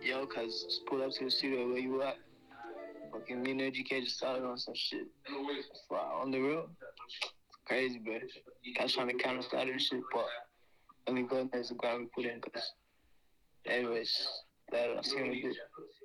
Yo, cause just pull up to the studio where you at. Fucking me and educated started on some shit. Wow, on the road. Crazy, bro. Guys trying to counter start and shit, but only God knows the ground we put in, cause anyways, that I'm seeing a bit.